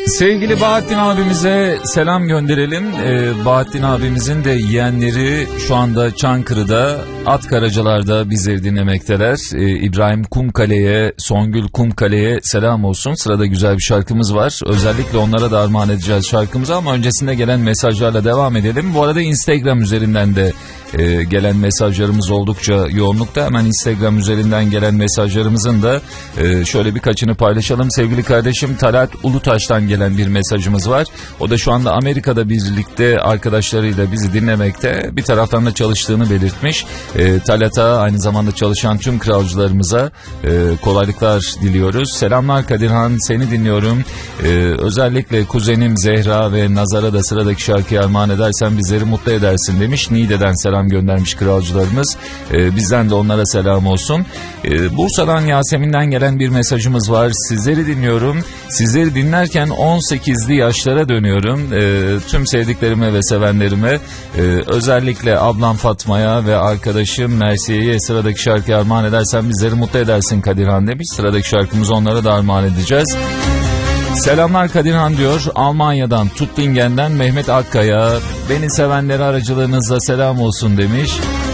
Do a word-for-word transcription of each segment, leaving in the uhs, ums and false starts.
Sevgili Bahattin abimize selam gönderelim. Ee, Bahattin abimizin de yeğenleri şu anda Çankırı'da, Atkaracalar'da bizleri dinlemekteler. Ee, İbrahim Kumkale'ye, Songül Kumkale'ye selam olsun. Sırada güzel bir şarkımız var. Özellikle onlara da armağan edeceğiz şarkımızı ama öncesinde gelen mesajlarla devam edelim. Bu arada Instagram üzerinden de e, gelen mesajlarımız oldukça yoğunlukta. Hemen Instagram üzerinden gelen mesajlarımızın da e, şöyle birkaçını paylaşalım. Sevgili kardeşim Talat Ulutaş'tan gelen bir mesajımız var. O da şu anda Amerika'da birlikte arkadaşlarıyla bizi dinlemekte. Bir taraftan da çalıştığını belirtmiş. E, Talat'a, aynı zamanda çalışan tüm kralcılarımıza e, kolaylıklar diliyoruz. Selamlar Kadirhan, seni dinliyorum. E, özellikle kuzenim Zehra ve Nazar'a da sıradaki şarkıyı armağan edersen bizleri mutlu edersin demiş. Niğde'den selam göndermiş kralcılarımız. E, bizden de onlara selam olsun. E, Bursa'dan Yasemin'den gelen bir mesajımız var. Sizleri dinliyorum. Sizleri dinlerken on sekizli yaşlara dönüyorum. E, tüm sevdiklerime ve sevenlerime, e, özellikle ablam Fatma'ya ve arkadaşım Mersiye'ye sıradaki şarkıyı armağan edersen bizleri mutlu edersin Kadirhan demiş. Sıradaki şarkımızı onlara da armağan edeceğiz. Selamlar Kadirhan diyor. Almanya'dan, Tuttingen'den Mehmet Akkaya, beni sevenleri aracılığınızla selam olsun demiş.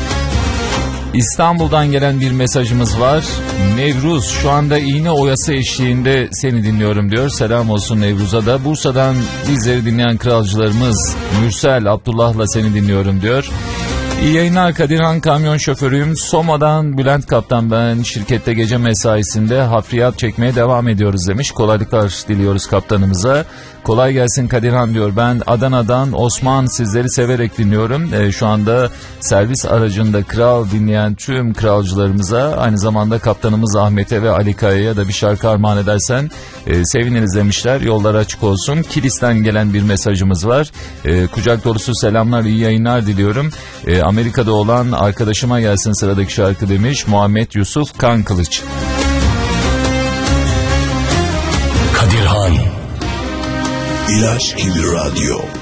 İstanbul'dan gelen bir mesajımız var. Nevruz, şu anda iğne oyası eşliğinde seni dinliyorum diyor. Selam olsun Nevruz'a da. Bursa'dan bizleri dinleyen kralcılarımız Mürsel, Abdullah'la seni dinliyorum diyor. İyi yayınlar Kadirhan, kamyon şoförüyüm. Soma'dan Bülent Kaptan ben. Şirkette gece mesaisinde hafriyat çekmeye devam ediyoruz demiş. Kolaylıklar diliyoruz kaptanımıza. Kolay gelsin Kadirhan diyor. Ben Adana'dan Osman, sizleri severek dinliyorum. E, şu anda servis aracında kral dinleyen tüm kralcılarımıza, aynı zamanda kaptanımız Ahmet'e ve Ali Kaya'ya da bir şarkı armağan edersen e, seviniriz demişler. Yollar açık olsun. Kilis'ten gelen bir mesajımız var. E, kucak dolusu selamlar, iyi yayınlar diliyorum. E, Amerika'da olan arkadaşıma gelsin sıradaki şarkı demiş. Muhammed Yusuf Kankılıç. Kadirhan İlaç gibi radyo.